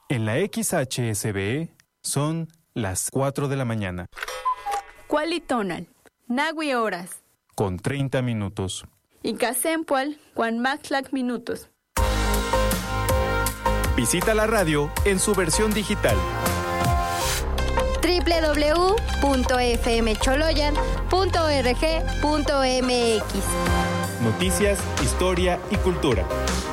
En la XHSB son las 4 de la mañana. Cualitonal, Nagui horas. Con 30 minutos. Y Casempual, Juan Maxlac minutos. Visita la radio en su versión digital. www.fmcholoyan.org.mx. Noticias, historia y cultura.